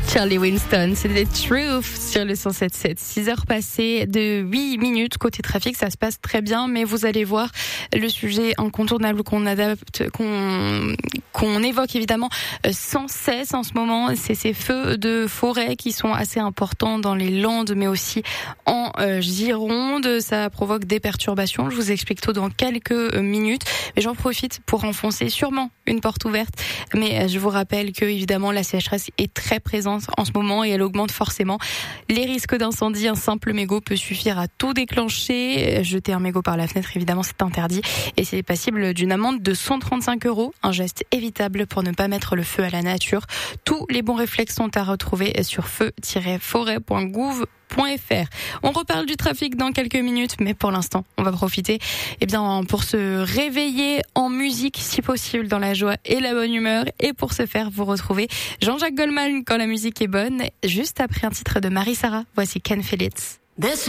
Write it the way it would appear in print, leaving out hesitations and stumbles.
Charlie Winston, c'est The Truth sur le 107.7. 6 heures passées de 8 minutes. Côté trafic, ça se passe très bien, mais vous allez voir le sujet incontournable qu'on évoque évidemment sans cesse en ce moment. C'est ces feux de forêt qui sont assez importants dans les Landes, mais aussi en Gironde. Ça provoque des perturbations. Je vous explique tout dans quelques minutes. Mais j'en profite pour enfoncer sûrement une porte ouverte. Mais je vous rappelle que évidemment la sécheresse est très présente en ce moment et elle augmente forcément les risques d'incendie. Un simple mégot peut suffire à tout déclencher. Jeter un mégot par la fenêtre, évidemment, c'est interdit et c'est passible d'une amende de 135 €. Un geste évitable pour ne pas mettre le feu à la nature. Tous les bons réflexes sont à retrouver sur feu-forêt.gouv.fr. On reparle du trafic dans quelques minutes, mais pour l'instant, on va profiter pour se réveiller en musique, si possible, dans la joie et la bonne humeur. Et pour ce faire, vous retrouvez Jean-Jacques Goldman quand la musique est bonne, juste après un titre de Marie-Sara. Voici Can Feel It.